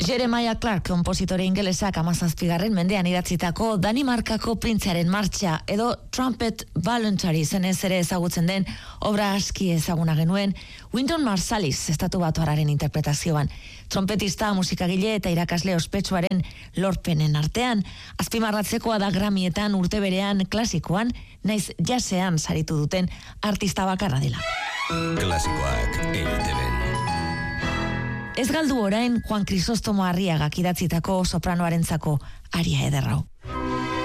Jeremiah Clark, konpositore ingelesak 17. mendean idatzitako Danimarkako printzearen martxa edo Trumpet Voluntary zenez ere ezagutzen den obra aski ezaguna genuen Wynton Marsalis estatubatuarraren interpretazioan. Trompetista, musikagile eta irakasle ospetsuaren lorpenen artean, azpimarratzekoa da Grammyetan urte berean klasikoan, naiz jazzean saritu duten artista bakarra dela. Klasikoak EITB-n. Ez galdu orain Juan Crisostomo Arriagak idatzitako sopranoarentzako aria ederrau.